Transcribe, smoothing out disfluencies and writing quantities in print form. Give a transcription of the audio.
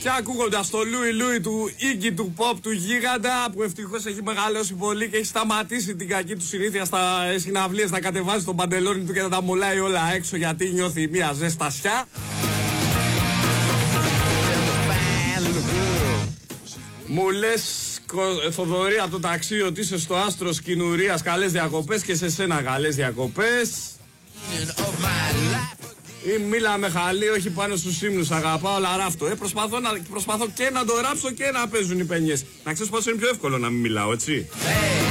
πια ακούγοντας το Λούι Λούι του Iggy του pop του γίγαντα, που ευτυχώς έχει μεγαλώσει πολύ και έχει σταματήσει την κακή του συνήθεια στα συναυλίες να κατεβάζει τον παντελόνι του και να τα μολάει όλα έξω, γιατί νιώθει μια ζεστασιά. Μου λες, Θοδωρή, από το ταξί ότι είσαι στο άστρο Σκηνουρίας, καλές διακοπές, και σε σένα καλές διακοπές. Ή μίλα με χαλί, όχι πάνω στους ύμνους, αγαπάω λαράφτο. Προσπαθώ και να το ράψω και να παίζουν οι παινιές. Να ξέρεις πόσο είναι πιο εύκολο να μην μιλάω, έτσι.